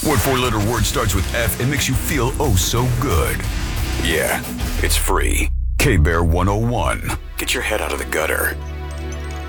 What four-letter word starts with F and makes you feel oh so good? Yeah, it's free. K-Bear 101. Get your head out of the gutter.